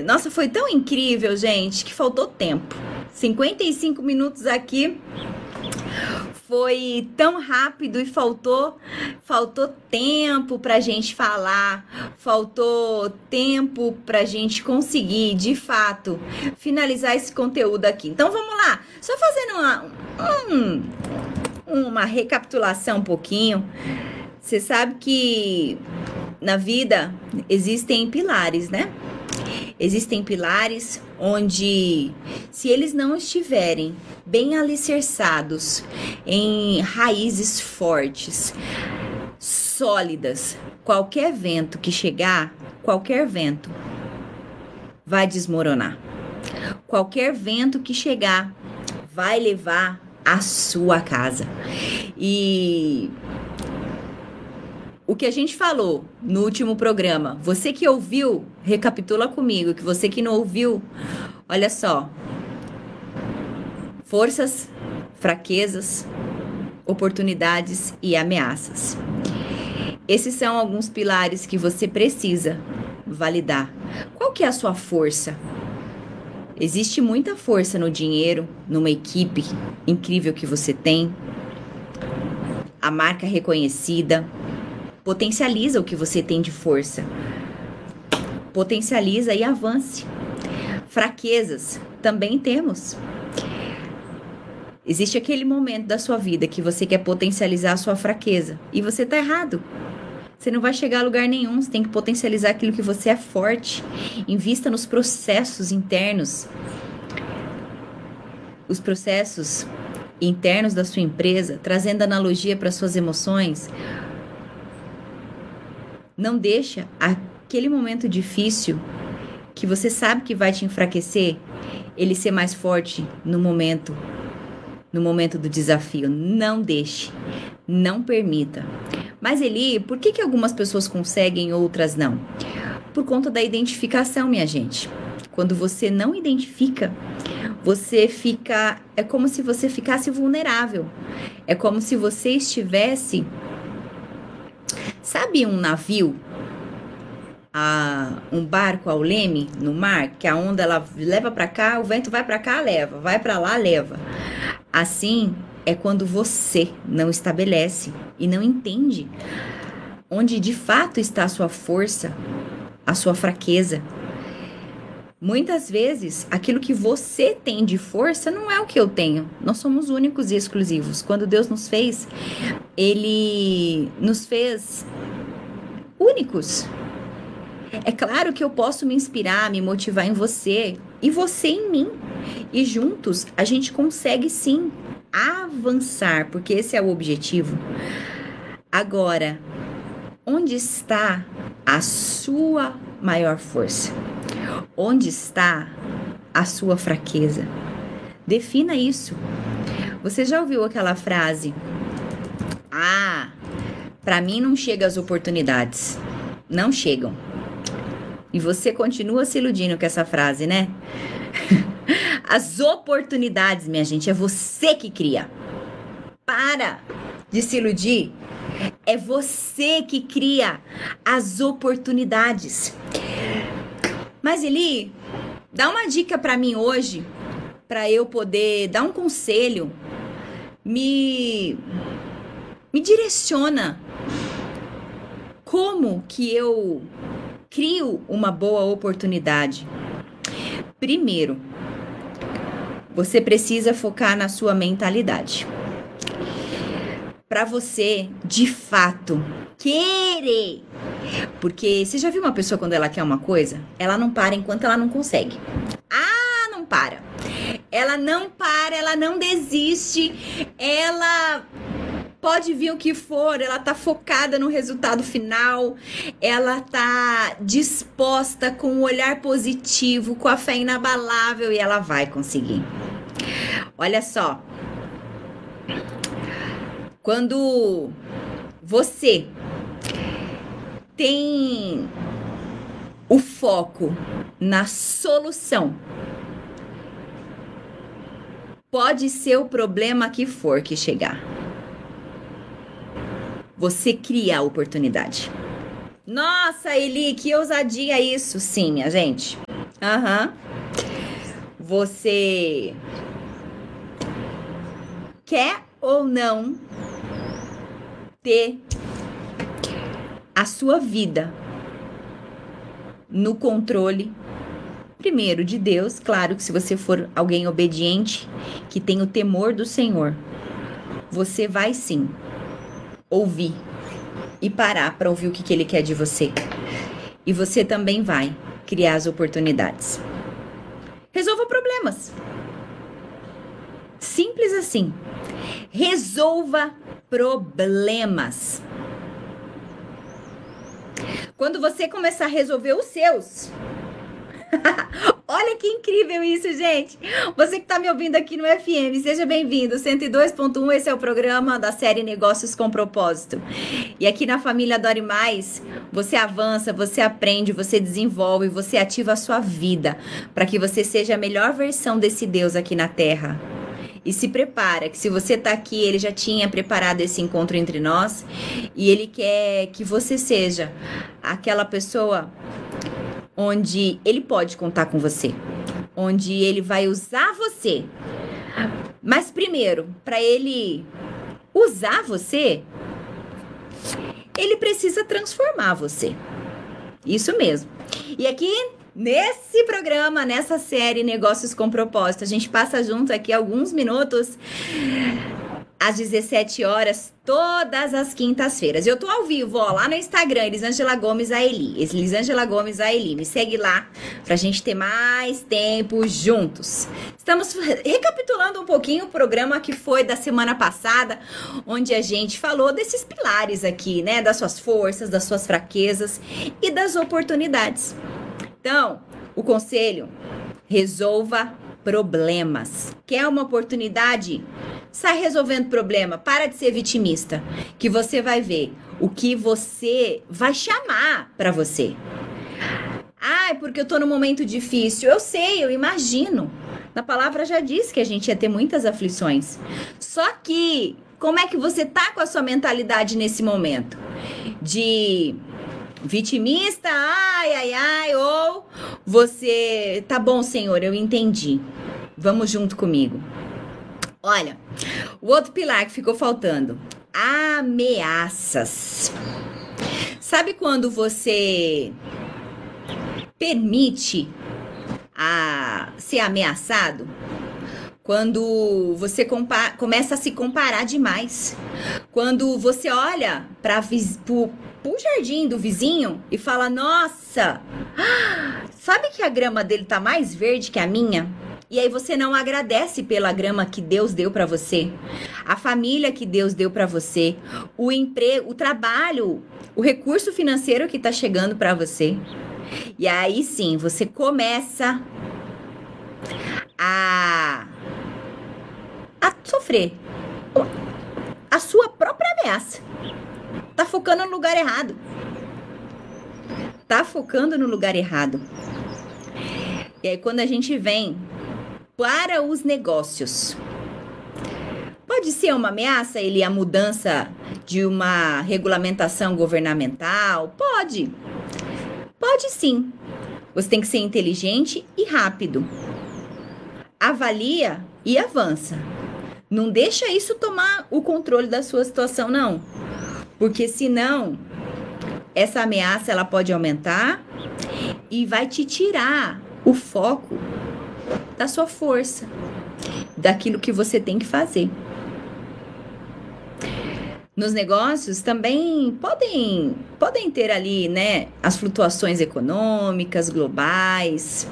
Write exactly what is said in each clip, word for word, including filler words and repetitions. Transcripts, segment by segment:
Nossa, foi tão incrível, gente, que faltou tempo. cinquenta e cinco minutos aqui. Foi tão rápido e faltou, faltou tempo pra gente falar, faltou tempo pra gente conseguir, de fato, finalizar esse conteúdo aqui. Então vamos lá, só fazendo uma, um, uma recapitulação um pouquinho. Você sabe que na vida existem pilares, né? Existem pilares onde, se eles não estiverem bem alicerçados em raízes fortes, sólidas, qualquer vento que chegar, qualquer vento vai desmoronar. Qualquer vento que chegar vai levar a sua casa. E o que a gente falou no último programa, você que ouviu, recapitula comigo, que você que não ouviu, olha só. Forças, fraquezas, oportunidades e ameaças. Esses são alguns pilares que você precisa validar. Qual que é a sua força? Existe muita força no dinheiro, numa equipe incrível que você tem, a marca reconhecida. Potencializa o que você tem de força. Potencializa e avance. Fraquezas também temos. Existe aquele momento da sua vida que você quer potencializar a sua fraqueza e você está errado. Você não vai chegar a lugar nenhum, você tem que potencializar aquilo que você é forte. Invista nos processos internos. Os processos internos da sua empresa, trazendo analogia para suas emoções. Não deixa aquele momento difícil que você sabe que vai te enfraquecer, ele ser mais forte no momento, no momento do desafio. Não deixe, não permita. Mas Eli, por que que algumas pessoas conseguem e outras não? Por conta da identificação, minha gente. Quando você não identifica, você fica, é como se você ficasse vulnerável. É como se você estivesse... Sabe um navio, ah, um barco ao leme no mar, que a onda ela leva para cá, o vento vai para cá, leva, vai para lá, leva. Assim é quando você não estabelece e não entende onde de fato está a sua força, a sua fraqueza. Muitas vezes, aquilo que você tem de força não é o que eu tenho. Nós somos únicos e exclusivos. Quando Deus nos fez, Ele nos fez únicos. É claro que eu posso me inspirar, me motivar em você e você em mim. E juntos a gente consegue sim avançar, porque esse é o objetivo. Agora, onde está a sua maior força? Onde está a sua fraqueza? Defina isso. Você já ouviu aquela frase? Ah, para mim não chegam as oportunidades. Não chegam. E você continua se iludindo com essa frase, né? As oportunidades, minha gente, é você que cria. Para de se iludir. É você que cria as oportunidades. Mas Eli, dá uma dica para mim hoje, para eu poder dar um conselho, me, me direciona. Como que eu crio uma boa oportunidade? Primeiro, você precisa focar na sua mentalidade. Para você, de fato, querer. Porque você já viu uma pessoa quando ela quer uma coisa? Ela não para enquanto ela não consegue. Ah, não para. Ela não para, ela não desiste. Ela pode vir o que for, ela tá focada no resultado final. Ela tá disposta com um olhar positivo, com a fé inabalável e ela vai conseguir. Olha só. Quando você tem o foco na solução, pode ser o problema que for que chegar, você cria a oportunidade. Nossa, Eli, que ousadia isso. Sim, minha gente. Aham. Você quer ou não ter a sua vida no controle, primeiro, de Deus? Claro que se você for alguém obediente, que tem o temor do Senhor, você vai sim ouvir e parar para ouvir o que, que Ele quer de você. E você também vai criar as oportunidades. Resolva problemas. Simples assim. Resolva problemas. Quando você começar a resolver os seus. Olha que incrível isso, gente. Você que tá me ouvindo aqui no F M, seja bem-vindo. cento e dois ponto um, esse é o programa da série Negócios com Propósito. E aqui na família Adore Mais, você avança, você aprende, você desenvolve, você ativa a sua vida para que você seja a melhor versão desse Deus aqui na Terra. E se prepara, que se você tá aqui, Ele já tinha preparado esse encontro entre nós e Ele quer que você seja aquela pessoa onde Ele pode contar com você, onde Ele vai usar você. Mas primeiro, para Ele usar você, Ele precisa transformar você. Isso mesmo. E aqui nesse programa, nessa série Negócios com Propósito, a gente passa junto aqui alguns minutos às dezessete horas, todas as quintas-feiras. Eu tô ao vivo, ó, lá no Instagram, Elisângela Gomes Aeli. Elisângela Gomes Aeli. Me segue lá pra gente ter mais tempo juntos. Estamos recapitulando um pouquinho o programa que foi da semana passada, onde a gente falou desses pilares aqui, né? Das suas forças, das suas fraquezas e das oportunidades. Então, o conselho: resolva problemas. Quer uma oportunidade? Sai resolvendo problema. Para de ser vitimista, que você vai ver o que você vai chamar para você. Ah, é porque eu tô num momento difícil. Eu sei, eu imagino. Na palavra já diz que a gente ia ter muitas aflições. Só que, como é que você tá com a sua mentalidade nesse momento? De vitimista, ai, ai, ai, ou você, tá bom, Senhor, eu entendi. Vamos junto comigo. Olha, o outro pilar que ficou faltando: ameaças. Sabe quando você permite a ser ameaçado? Quando você compa- começa a se comparar demais. Quando você olha para o jardim do vizinho e fala: nossa, sabe que a grama dele tá mais verde que a minha? E aí você não agradece pela grama que Deus deu para você, a família que Deus deu para você, o emprego, o trabalho, o recurso financeiro que tá chegando para você. E aí sim, você começa a a sofrer a sua própria ameaça. Tá focando no lugar errado. Tá focando no lugar errado. E aí quando a gente vem para os negócios, pode ser uma ameaça ele a mudança de uma regulamentação governamental? Pode. Pode sim. Você tem que ser inteligente e rápido. Avalia e avança. Não deixa isso tomar o controle da sua situação, não. Porque senão, essa ameaça ela pode aumentar e vai te tirar o foco da sua força, daquilo que você tem que fazer. Nos negócios também podem, podem ter ali, né, as flutuações econômicas, globais.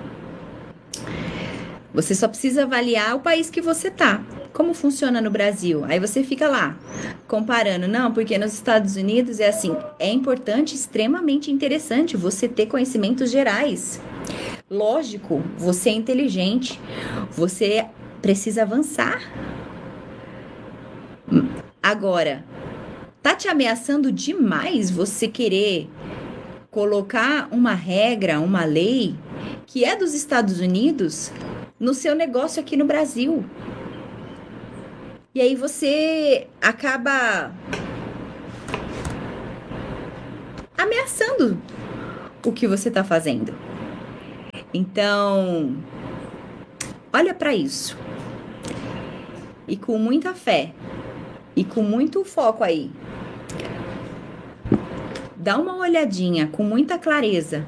Você só precisa avaliar o país que você tá. Como funciona no Brasil? Aí você fica lá, comparando. Não, porque nos Estados Unidos é assim. É importante, extremamente interessante você ter conhecimentos gerais. Lógico, você é inteligente. Você precisa avançar. Agora, tá te ameaçando demais você querer colocar uma regra, uma lei que é dos Estados Unidos no seu negócio aqui no Brasil. E aí você acaba ameaçando o que você está fazendo. Então, olha para isso. E com muita fé e com muito foco aí, dá uma olhadinha com muita clareza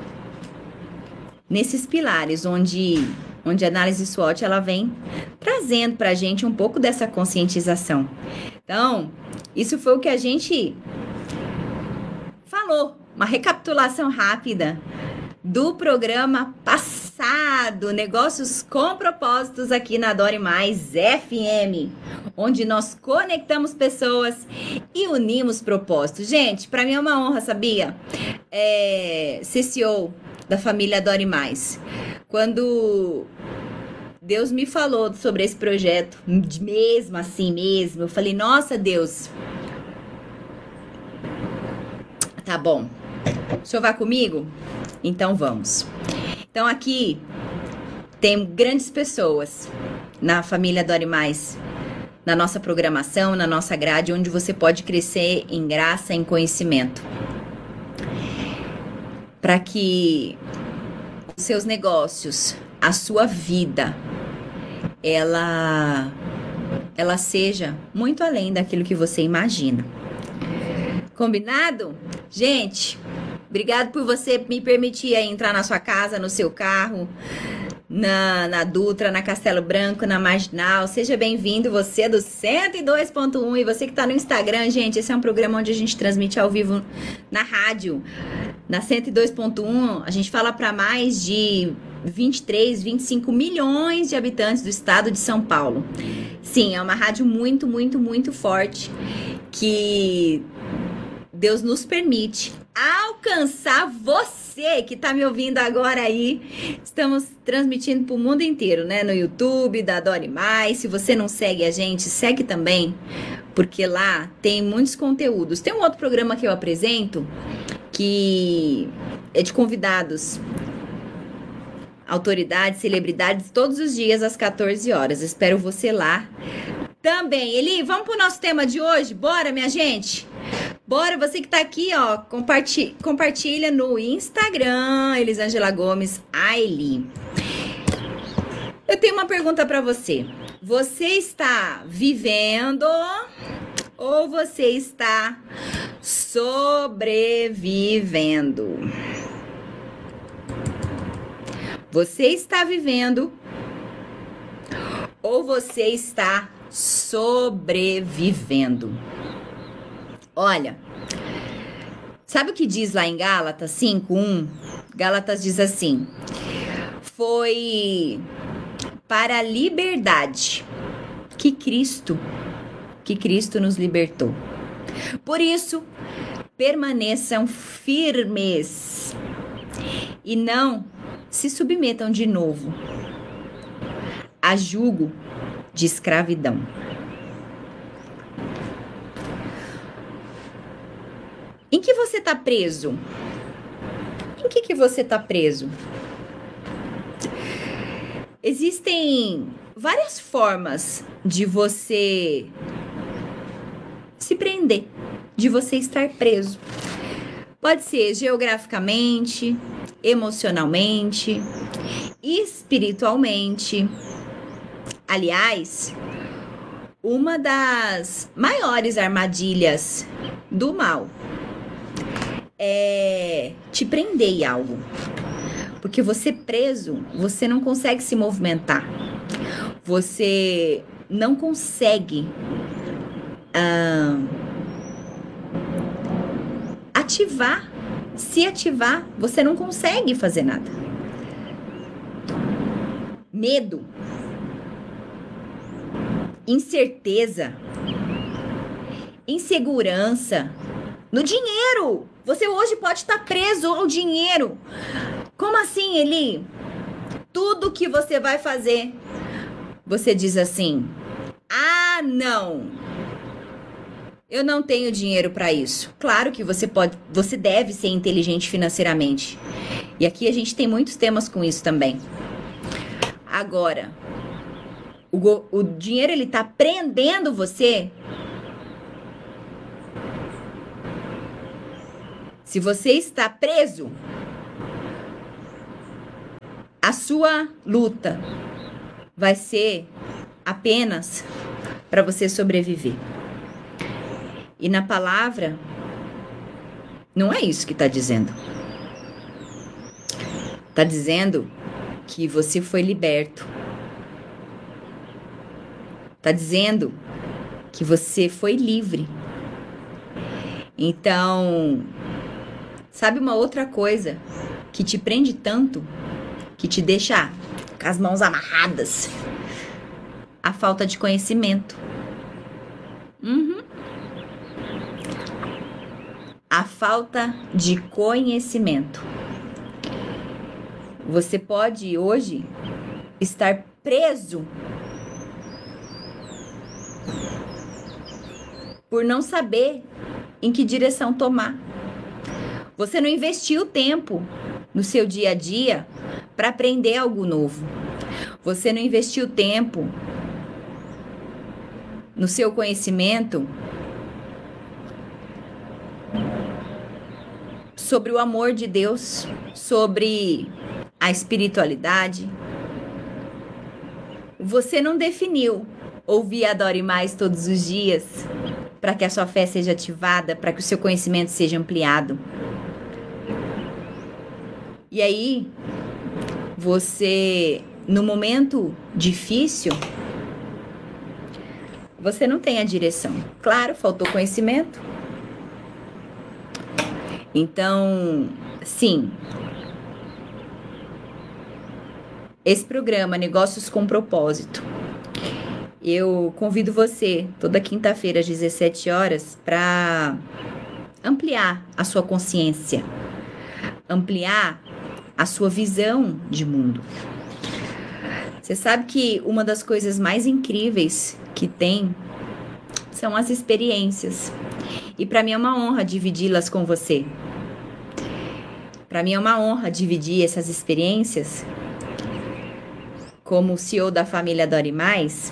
nesses pilares onde, onde a análise SWOT ela vem trazendo para a gente um pouco dessa conscientização. Então, isso foi o que a gente falou, uma recapitulação rápida do programa passado, Negócios com Propósitos, aqui na Adore Mais F M, onde nós conectamos pessoas e unimos propósitos. Gente, para mim é uma honra, sabia? É, ser C E O da família Adore Mais. Quando Deus me falou sobre esse projeto, mesmo assim mesmo, eu falei, nossa Deus, tá bom, o senhor vai comigo? Então vamos. Então aqui tem grandes pessoas na família Adore Mais, na nossa programação, na nossa grade, onde você pode crescer em graça, em conhecimento. Para que os seus negócios, a sua vida, ela, ela seja muito além daquilo que você imagina. Combinado? Gente, obrigado por você me permitir aí entrar na sua casa, no seu carro, na, na Dutra, na Castelo Branco, na Marginal. Seja bem-vindo, você do cento e dois ponto um e você que tá no Instagram, gente. Esse é um programa onde a gente transmite ao vivo na rádio. Na cento e dois ponto um, a gente fala para mais de vinte e três, vinte e cinco milhões de habitantes do estado de São Paulo. Sim, é uma rádio muito, muito, muito forte que Deus nos permite alcançar você que tá me ouvindo agora aí. Estamos transmitindo pro mundo inteiro, né? No YouTube da Adore Mais. Se você não segue a gente, segue também, porque lá tem muitos conteúdos. Tem um outro programa que eu apresento que é de convidados, autoridades, celebridades, todos os dias às quatorze horas. Espero você lá também. Eli, vamos pro nosso tema de hoje? Bora, minha gente? Bora, você que tá aqui, ó, compartilha, compartilha no Instagram, Elisângela Gomes, a Eli. Eu tenho uma pergunta pra você. Você está vivendo ou você está sobrevivendo? Você está vivendo ou você está sobrevivendo? Olha, sabe o que diz lá em Gálatas cinco, um? Gálatas diz assim: foi para a liberdade que Cristo, que Cristo nos libertou. Por isso, permaneçam firmes e não se submetam de novo a jugo de escravidão. Em que você está preso? Em que, que você está preso? Existem várias formas de você se prender, de você estar preso. Pode ser geograficamente, emocionalmente, espiritualmente. Aliás, uma das maiores armadilhas do mal é te prender em algo. Porque você preso, você não consegue se movimentar. Você não consegue ah, ativar, se ativar, você não consegue fazer nada. Medo, incerteza, insegurança, no dinheiro. Você hoje pode estar preso ao dinheiro. Como assim, Eli? Tudo que você vai fazer, você diz assim: ah, não, eu não tenho dinheiro para isso. Claro que você pode, você deve ser inteligente financeiramente. E aqui a gente tem muitos temas com isso também. Agora, o, o dinheiro ele tá prendendo você. Se você está preso, A sua luta vai ser apenas para você sobreviver. E na palavra, não é isso que está dizendo. Está dizendo que você foi liberto. Está dizendo que você foi livre. Então, sabe uma outra coisa que te prende tanto, que te deixa com as mãos amarradas? A falta de conhecimento. Uhum. A falta de conhecimento. Você pode hoje estar preso por não saber em que direção tomar. Você não investiu tempo no seu dia a dia para aprender algo novo. Você não investiu tempo no seu conhecimento sobre o amor de Deus, sobre a espiritualidade. Você não definiu ouvir Adore Mais todos os dias para que a sua fé seja ativada, para que o seu conhecimento seja ampliado. E aí, você, no momento difícil, você não tem a direção. Claro, faltou conhecimento. Então, sim, esse programa Negócios com Propósito, eu convido você toda quinta-feira às dezessete horas para ampliar a sua consciência, ampliar a sua visão de mundo. Você sabe que uma das coisas mais incríveis que tem são as experiências. E para mim é uma honra dividi-las com você. Para mim é uma honra dividir essas experiências como C E O da família Adore Mais,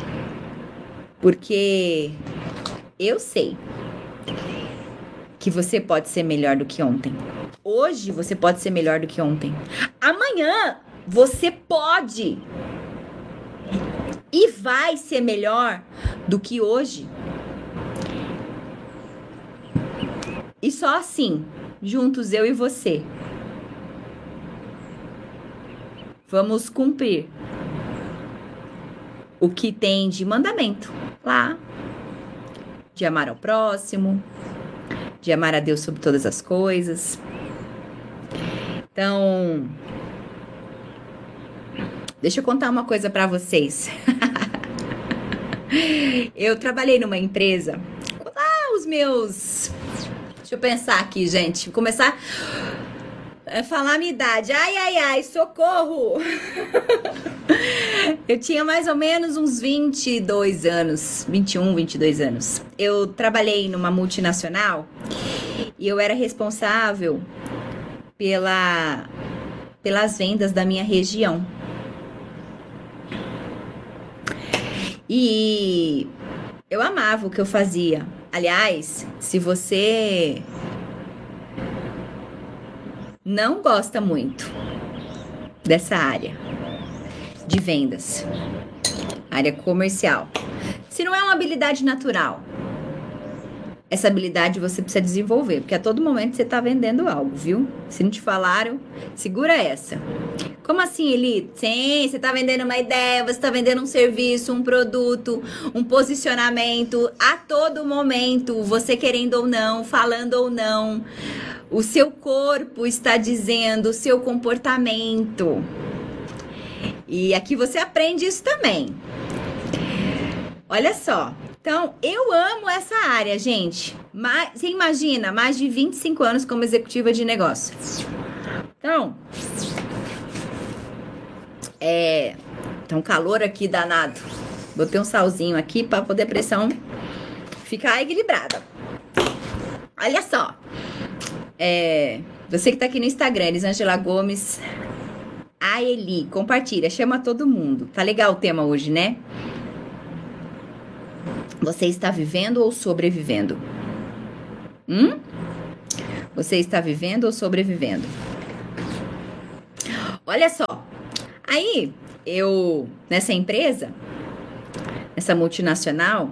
porque eu sei que você pode ser melhor do que ontem. Hoje você pode ser melhor do que ontem. Amanhã você pode e vai ser melhor do que hoje. E só assim, juntos eu e você, vamos cumprir o que tem de mandamento lá, de amar ao próximo, de amar a Deus sobre todas as coisas. Então, deixa eu contar uma coisa pra vocês. Eu trabalhei numa empresa, ah, os meus... Deixa eu pensar aqui, gente. Vou começar a falar a minha idade. Ai, ai, ai, socorro! Eu tinha mais ou menos uns vinte e dois anos, vinte e um, vinte e dois anos. Eu trabalhei numa multinacional e eu era responsável pela, pelas vendas da minha região. E eu amava o que eu fazia. Aliás, se você não gosta muito dessa área de vendas, área comercial, se não é uma habilidade natural, essa habilidade você precisa desenvolver, porque a todo momento você está vendendo algo, viu? Se não te falaram, segura essa. Como assim, Eli? Sim, você está vendendo uma ideia, você está vendendo um serviço, um produto, um posicionamento. A todo momento, você querendo ou não, falando ou não, o seu corpo está dizendo o seu comportamento. E aqui você aprende isso também. Olha só. Então, eu amo essa área, gente. Mas, você imagina, mais de vinte e cinco anos como executiva de negócio. Então, é... Tá um calor aqui danado. Botei um salzinho aqui para poder a pressão ficar equilibrada. Olha só. É... Você que tá aqui no Instagram, Elisângela Gomes, a Eli, compartilha, chama todo mundo. Tá legal o tema hoje, né? Você está vivendo ou sobrevivendo? Hum? Você está vivendo ou sobrevivendo? Olha só, Aí, eu, nessa empresa, nessa multinacional,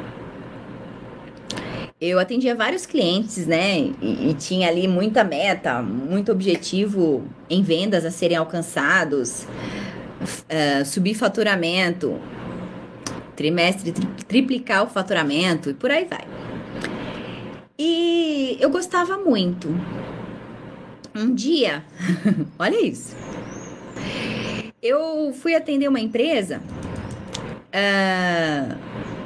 eu atendia vários clientes, né? E, e tinha ali muita meta, muito objetivo em vendas a serem alcançados, uh, subir faturamento, trimestre, tri, triplicar o faturamento e por aí vai. E eu gostava muito. Um dia, olha isso, eu fui atender uma empresa uh,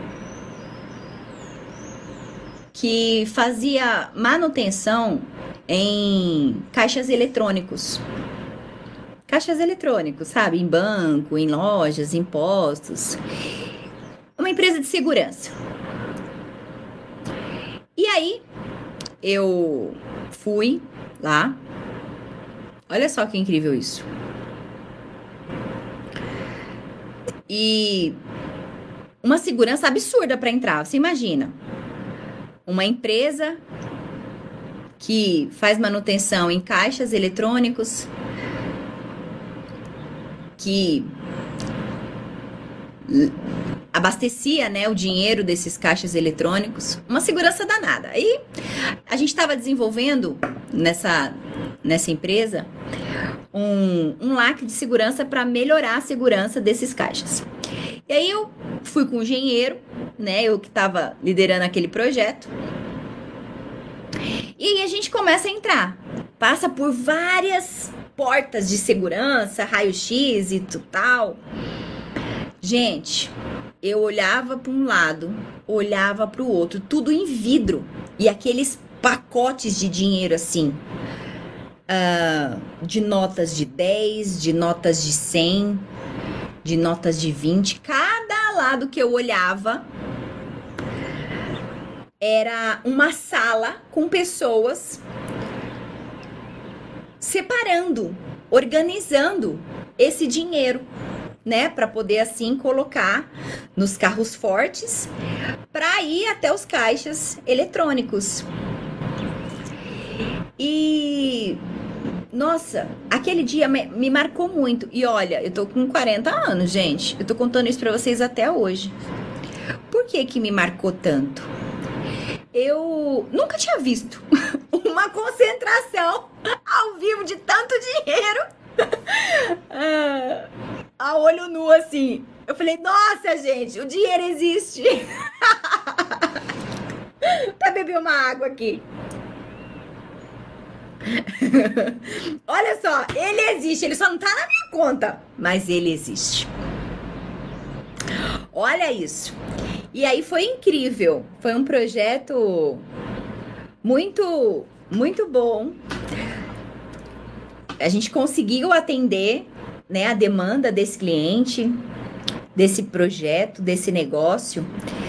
que fazia manutenção em caixas eletrônicos. Caixas eletrônicos, sabe? Em banco, em lojas, em postos. Uma empresa de segurança. E aí, eu fui lá. Olha só que incrível isso. E uma segurança absurda para entrar. Você imagina? Uma empresa que faz manutenção em caixas eletrônicos, que abastecia, né, o dinheiro desses caixas eletrônicos, uma segurança danada. Aí a gente estava desenvolvendo nessa, nessa empresa um, um lacre de segurança para melhorar a segurança desses caixas. E aí eu fui com o engenheiro, né, eu que estava liderando aquele projeto. E aí a gente começa a entrar, passa por várias portas de segurança, raio-x e tal. Gente, eu olhava para um lado, olhava para o outro, tudo em vidro. E aqueles pacotes de dinheiro assim, uh, de notas de dez, de notas de cem, de notas de vinte. Cada lado que eu olhava era uma sala com pessoas separando, organizando esse dinheiro, né, para poder assim colocar nos carros fortes para ir até os caixas eletrônicos. E nossa, aquele dia me, me marcou muito. E olha, eu tô com quarenta anos, gente. Eu tô contando isso para vocês até hoje. Por que que me marcou tanto? Eu nunca tinha visto uma concentração ao vivo de tanto dinheiro ah, a olho nu, assim. Eu falei, nossa, gente, o dinheiro existe. Até beber uma água aqui. Olha só, ele existe, ele só não tá na minha conta, mas ele existe. Olha isso. E aí foi incrível, foi um projeto muito, muito bom. A gente conseguiu atender, né, a demanda desse cliente, desse projeto, desse negócio.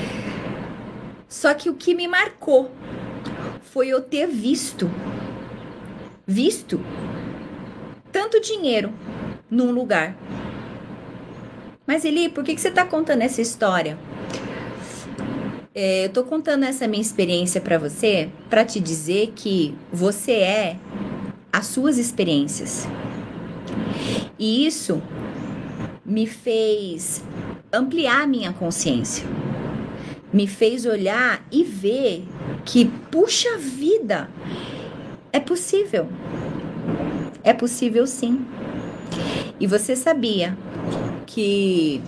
Só que o que me marcou foi eu ter visto, visto tanto dinheiro num lugar. Mas Eli, por que que você tá contando essa história? É, eu tô contando essa minha experiência para você, para te dizer que você é as suas experiências. E isso me fez ampliar minha consciência. Me fez olhar e ver que, puxa vida, é possível. É possível sim. E você sabia que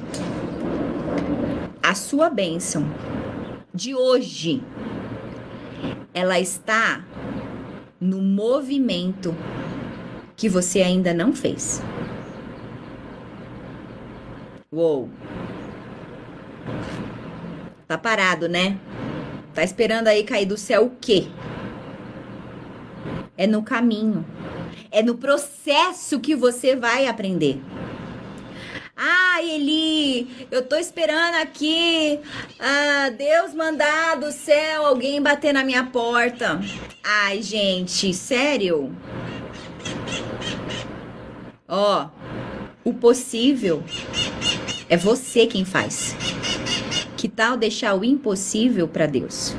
a sua bênção de hoje, ela está no movimento que você ainda não fez. Uou! Tá parado, né? Tá esperando aí cair do céu o quê? É no caminho. É no processo que você vai aprender. Ah, Eli, eu tô esperando aqui, ah, Deus mandar do céu alguém bater na minha porta. Ai, gente, sério? Ó, o possível é você quem faz. Que tal deixar o impossível para Deus?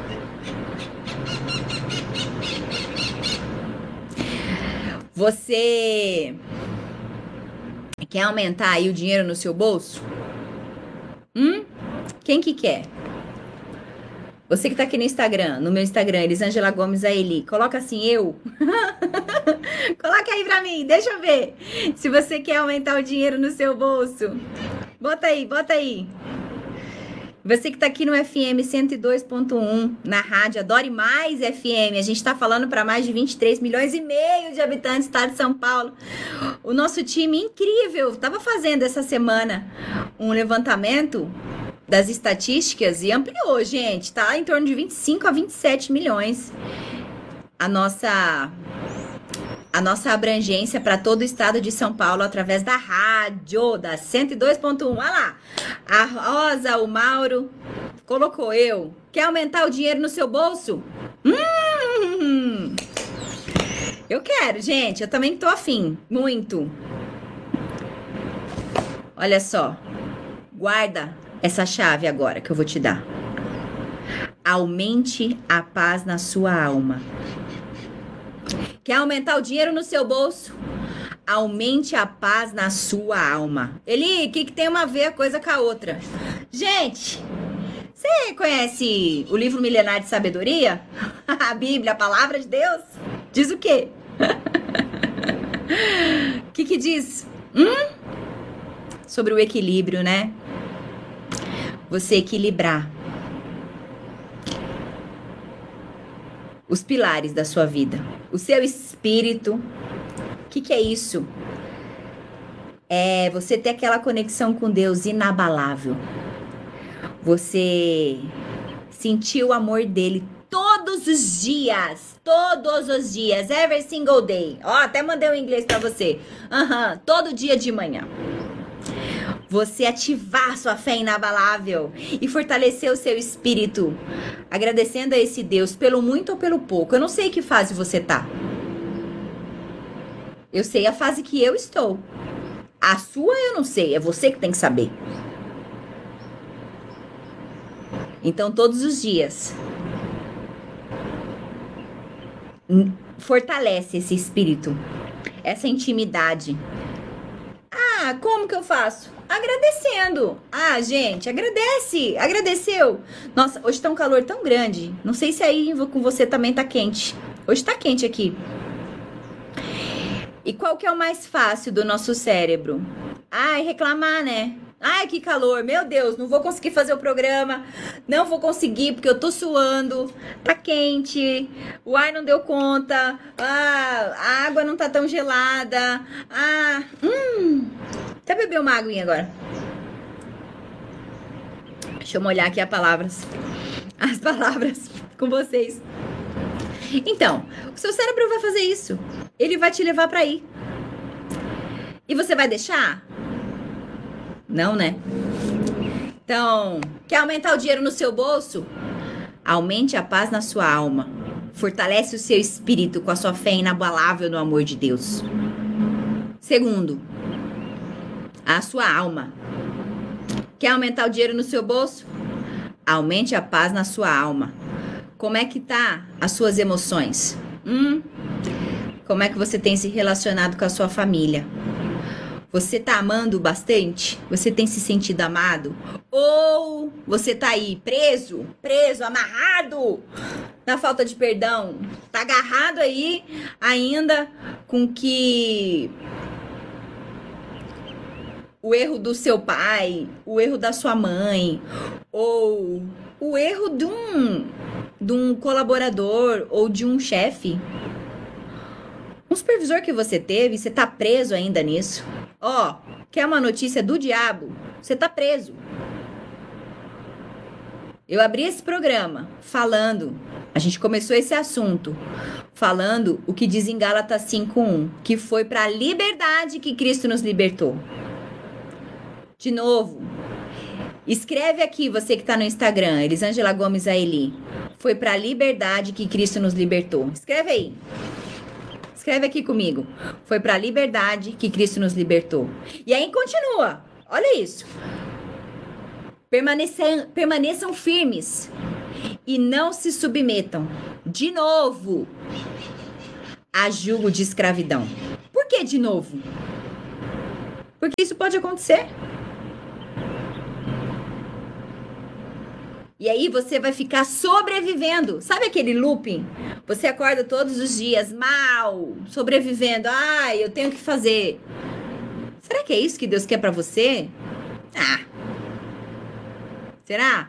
Você Quer aumentar aí o dinheiro no seu bolso? Hum? Quem que quer? Você que tá aqui no Instagram, no meu Instagram, Elisângela Gomes Aeli, coloca assim, eu. Coloca aí pra mim, deixa eu ver. Se você quer aumentar o dinheiro no seu bolso. Bota aí, bota aí. Você que tá aqui no F M cento e dois ponto um, na rádio Adore Mais F M. A gente tá falando para mais de vinte e três milhões e meio de habitantes do estado de São Paulo. O nosso time incrível tava fazendo essa semana um levantamento das estatísticas e ampliou, gente. Tá em torno de vinte e cinco a vinte e sete milhões. A nossa a nossa abrangência para todo o estado de São Paulo através da rádio, da cento e dois ponto um. Olha lá, a Rosa, o Mauro, colocou eu. Quer aumentar o dinheiro no seu bolso? Hum, eu quero, gente, eu também tô afim, muito. Olha só, guarda essa chave agora que eu vou te dar. Aumente a paz na sua alma. Quer aumentar o dinheiro no seu bolso? Aumente a paz na sua alma. Eli, o que, que tem uma a ver a coisa com a outra? Gente, você conhece o livro Milenar de Sabedoria? A Bíblia, a Palavra de Deus? Diz o quê? O que que diz? Hum? Sobre o equilíbrio, né? Você equilibrar os pilares da sua vida. O seu espírito. O que, que é isso? É você ter aquela conexão com Deus inabalável. Você sentir o amor dele todos os dias. Todos os dias. Every single day. Ó, até mandei um inglês pra você. Aham, uhum, todo dia de manhã. Você ativar sua fé inabalável e fortalecer o seu espírito, agradecendo a esse Deus pelo muito ou pelo pouco. Eu não sei que fase você tá. Eu sei a fase que eu estou. A sua eu não sei, é você que tem que saber. Então, todos os dias, fortalece esse espírito, essa intimidade. Ah, como que eu faço? Agradecendo. Ah, gente, agradece. Agradeceu. Nossa, hoje tá um calor tão grande. Não sei se aí com você também tá quente. Hoje tá quente aqui. E qual que é o mais fácil do nosso cérebro? Ai, reclamar, né? Ai, que calor. Meu Deus, não vou conseguir fazer o programa. Não vou conseguir porque eu tô suando. Tá quente. O ar não deu conta. Ah, a água não tá tão gelada. Ah, hum... Até beber uma aguinha agora. Deixa eu molhar aqui as palavras. As palavras com vocês. Então, o seu cérebro vai fazer isso. Ele vai te levar pra aí. E você vai deixar? Não, né? Então, quer aumentar o dinheiro no seu bolso? Aumente a paz na sua alma. Fortalece o seu espírito com a sua fé inabalável no amor de Deus. Segundo, a sua alma. Quer aumentar o dinheiro no seu bolso? Aumente a paz na sua alma. Como é que tá as suas emoções? Hum? Como é que você tem se relacionado com a sua família? Você tá amando bastante? Você tem se sentido amado? Ou você tá aí preso, preso, amarrado na falta de perdão? Tá agarrado aí ainda com que o erro do seu pai, o erro da sua mãe, ou o erro de um, de um colaborador ou de um chefe. Um supervisor que você teve, você tá preso ainda nisso. Ó, quer uma notícia do diabo? Você tá preso. Eu abri esse programa falando, a gente começou esse assunto, falando o que diz em Gálatas cinco um, que foi para a liberdade que Cristo nos libertou. De novo, escreve aqui, você que está no Instagram, Elisângela Gomes Aeli. Foi para a liberdade que Cristo nos libertou. Escreve aí. Escreve aqui comigo. Foi para a liberdade que Cristo nos libertou. E aí continua. Olha isso. Permaneçam, permaneçam firmes e não se submetam, de novo, a jugo de escravidão. Por que de novo? Porque isso pode acontecer. E aí você vai ficar sobrevivendo. Sabe aquele looping? Você acorda todos os dias mal, sobrevivendo. Ai, eu tenho que fazer. Será que é isso que Deus quer pra você? Ah. Será?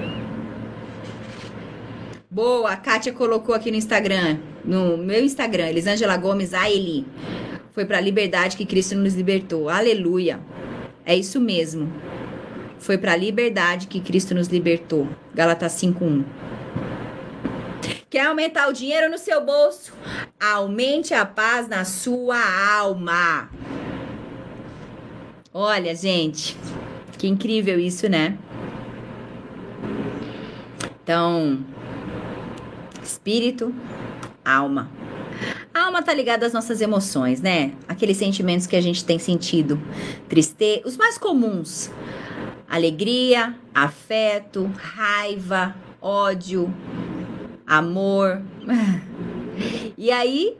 Boa, a Kátia colocou aqui no Instagram, no meu Instagram, Elisângela Gomes, a Eli. Foi pra liberdade que Cristo nos libertou. Aleluia. É isso mesmo. Foi para a liberdade que Cristo nos libertou. Gálatas cinco, um. Quer aumentar o dinheiro no seu bolso? Aumente a paz na sua alma. Olha, gente, que incrível isso, né? Então, espírito, alma. A alma tá ligada às nossas emoções, né? Aqueles sentimentos que a gente tem sentido. Tristeza, os mais comuns. Alegria, afeto, raiva, ódio, amor. E aí,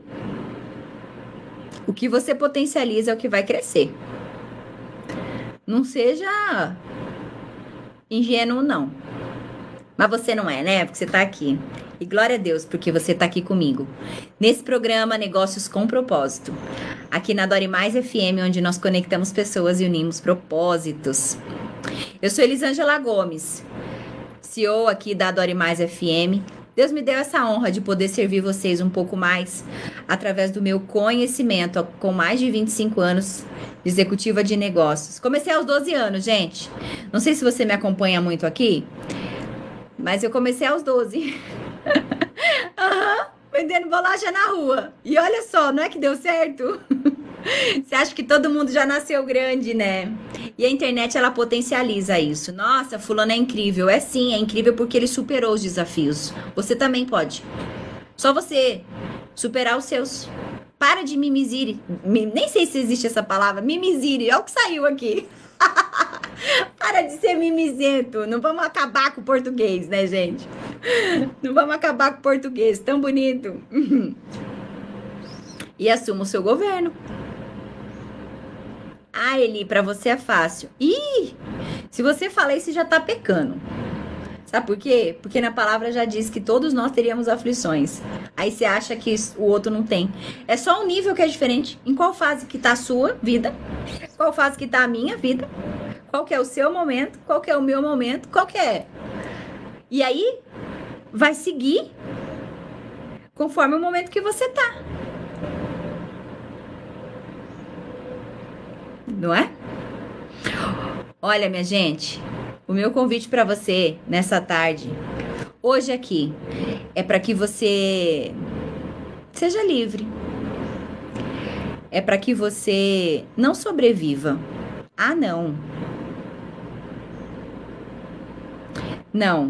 o que você potencializa é o que vai crescer. Não seja ingênuo, não. Mas você não é, né? Porque você tá aqui. E glória a Deus, porque você tá aqui comigo. Nesse programa Negócios com Propósito. Aqui na Dore Mais F M, onde nós conectamos pessoas e unimos propósitos. Eu sou Elisângela Gomes, C E O aqui da Dore Mais F M. Deus me deu essa honra de poder servir vocês um pouco mais através do meu conhecimento com mais de vinte e cinco anos de executiva de negócios. Comecei aos doze anos, gente. Não sei se você me acompanha muito aqui, mas eu comecei aos doze. Uhum, vendendo bolacha na rua. E olha só, não é que deu certo? Você acha que todo mundo já nasceu grande, né? E a internet, ela potencializa isso. Nossa, fulano é incrível. É sim, é incrível porque ele superou os desafios. Você também pode. Só você superar os seus. Para de mimizire. Nem sei se existe essa palavra. Mimizire. Olha o que saiu aqui. Para de ser mimizento. Não vamos acabar com o português, né, gente? Não vamos acabar com o português. Tão bonito. E assuma o seu governo. Ah, Eli, pra você é fácil. Ih, se você fala isso, já tá pecando. Sabe por quê? Porque na palavra já diz que todos nós teríamos aflições. Aí você acha que o outro não tem. É só um nível que é diferente. Em qual fase que tá a sua vida? Qual fase que tá a minha vida? Qual que é o seu momento? Qual que é o meu momento? Qual que é? E aí, vai seguir conforme o momento que você tá. Não é? Olha, minha gente, o meu convite para você nessa tarde, hoje aqui, é para que você seja livre. É para que você não sobreviva. Ah, não. Não.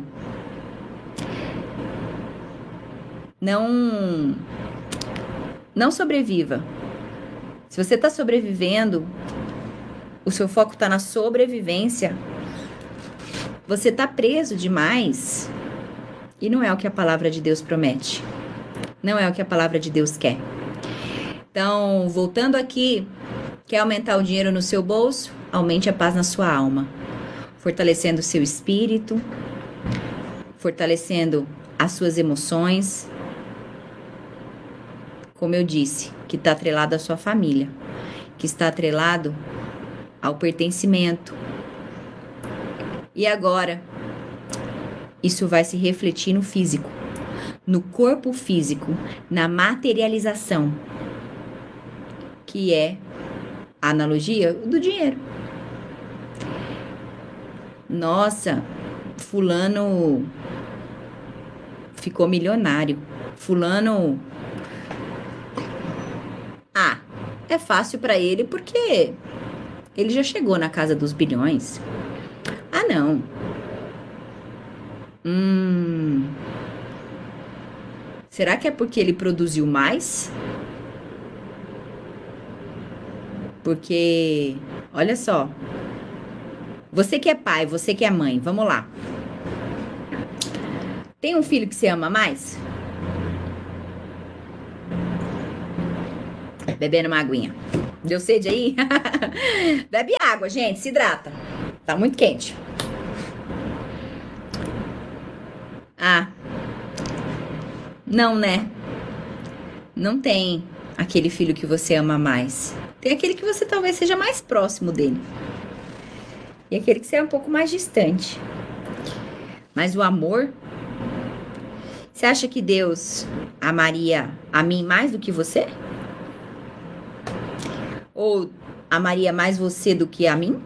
Não. Não sobreviva. Se você está sobrevivendo, o seu foco está na sobrevivência, você está preso demais e não é o que a palavra de Deus promete. Não é o que a palavra de Deus quer. Então, voltando aqui, quer aumentar o dinheiro no seu bolso? Aumente a paz na sua alma, fortalecendo o seu espírito, fortalecendo as suas emoções. Como eu disse, que está atrelado à sua família, que está atrelado ao pertencimento. E agora, isso vai se refletir no físico, no corpo físico, na materialização, que é a analogia do dinheiro. Nossa, fulano ficou milionário. Fulano... Ah, é fácil para ele porque ele já chegou na casa dos bilhões. Ah, não. Hum. Será que é porque ele produziu mais? Porque, olha só. Você que é pai, você que é mãe, vamos lá. Tem um filho que você ama mais? Bebendo uma aguinha. Deu sede aí? Bebe água, gente, se hidrata. Tá muito quente. Ah, não, né? Não tem aquele filho que você ama mais. Tem aquele que você talvez seja mais próximo dele. E aquele que você é um pouco mais distante. Mas o amor... Você acha que Deus amaria a mim mais do que você? Ou amaria mais você do que a mim?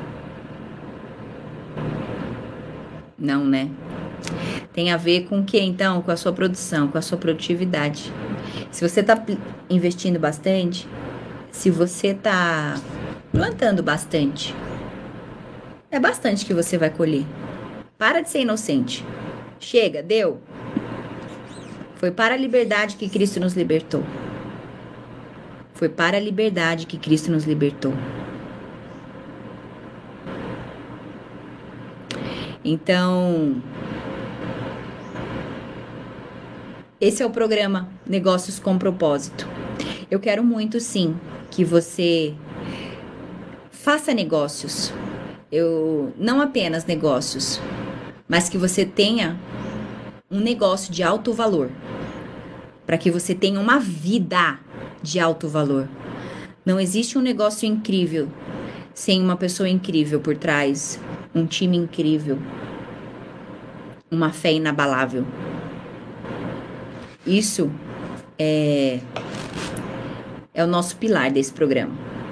Não, né? Tem a ver com o que então? Com a sua produção, com a sua produtividade. Se você tá investindo bastante, se você tá plantando bastante, é bastante que você vai colher. Para de ser inocente. Chega, deu. Foi para a liberdade que Cristo nos libertou. Foi para a liberdade que Cristo nos libertou. Então, esse é o programa Negócios com Propósito. Eu quero muito, sim, que você faça negócios. Eu, não apenas negócios, mas que você tenha um negócio de alto valor. Para que você tenha uma vida de alto valor. Não existe um negócio incrível sem uma pessoa incrível por trás, um time incrível, uma fé inabalável. Isso é, é o nosso pilar desse programa.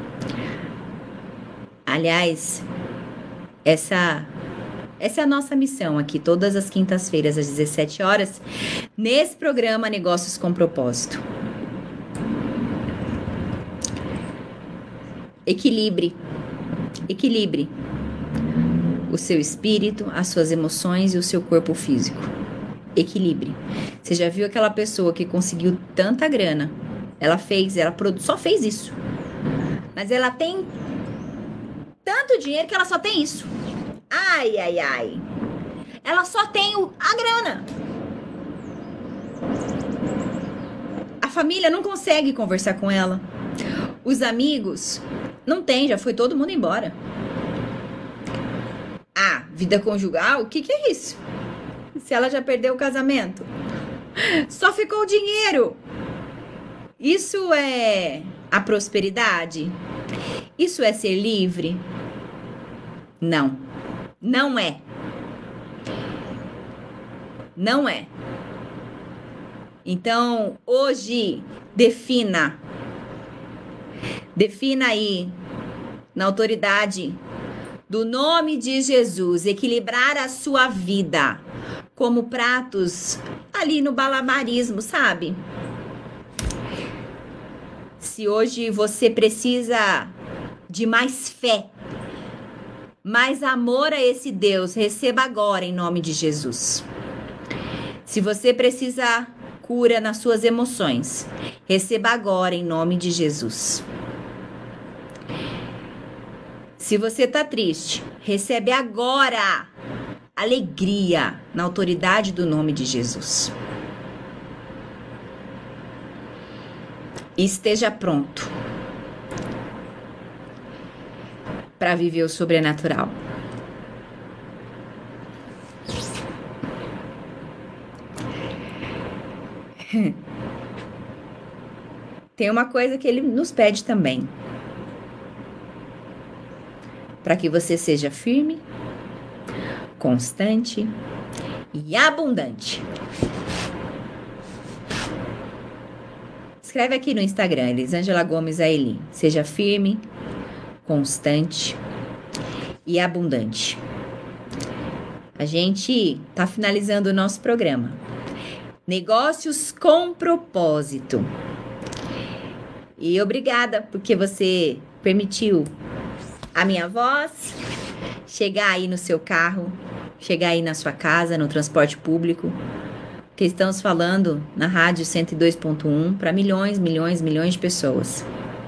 Aliás, essa, essa é a nossa missão aqui, todas as quintas-feiras, às dezessete horas, nesse programa Negócios com Propósito. Equilibre, equilibre o seu espírito, as suas emoções e o seu corpo físico. Equilibre. Você já viu aquela pessoa que conseguiu tanta grana? Ela fez, ela só fez isso. Mas ela tem tanto dinheiro que ela só tem isso. Ai, ai, ai. Ela só tem o, a grana. A família não consegue conversar com ela. Os amigos não tem, já foi todo mundo embora. Ah, vida conjugal? O que que é isso? Se ela já perdeu o casamento? Só ficou o dinheiro. Isso é a prosperidade? Isso é ser livre? Não. Não é. Não é. Então, hoje, defina. Defina aí, na autoridade do nome de Jesus, equilibrar a sua vida como pratos ali no balabarismo, sabe? Se hoje você precisa de mais fé, mais amor a esse Deus, receba agora em nome de Jesus. Se você precisa cura nas suas emoções, receba agora em nome de Jesus. Se você tá triste, recebe agora alegria na autoridade do nome de Jesus. E esteja pronto para viver o sobrenatural. Tem uma coisa que ele nos pede também. Para que você seja firme, constante e abundante. Escreve aqui no Instagram, Elisângela Gomes Aeli. Seja firme, constante e abundante. A gente tá finalizando o nosso programa. Negócios com propósito. E obrigada porque você permitiu a minha voz chegar aí no seu carro, chegar aí na sua casa, no transporte público, que estamos falando na rádio cento e dois ponto um para milhões, milhões, milhões de pessoas.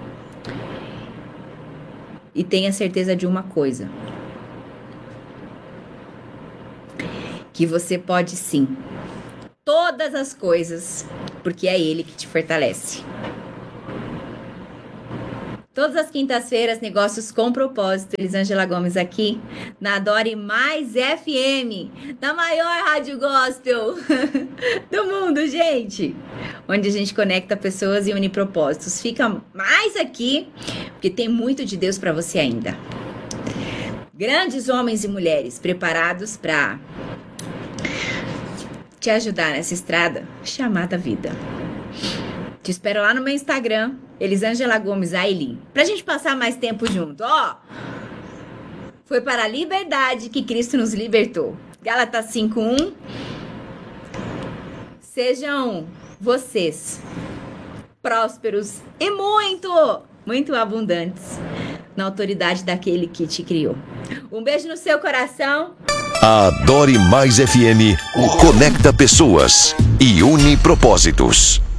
E tenha certeza de uma coisa, que você pode sim, todas as coisas, porque é Ele que te fortalece. Todas as quintas-feiras, Negócios com Propósito. Elisângela Gomes aqui, na Adore Mais F M, na maior rádio gospel do mundo, gente. Onde a gente conecta pessoas e une propósitos. Fica mais aqui, porque tem muito de Deus para você ainda. Grandes homens e mulheres preparados para te ajudar nessa estrada chamada vida. Te espero lá no meu Instagram, Elisângela Gomes Ailin, pra gente passar mais tempo junto. Ó, foi para a liberdade que Cristo nos libertou. Gálatas cinco, um. Sejam vocês prósperos e muito, muito abundantes na autoridade daquele que te criou. Um beijo no seu coração. A Adore Mais F M conecta pessoas e une propósitos.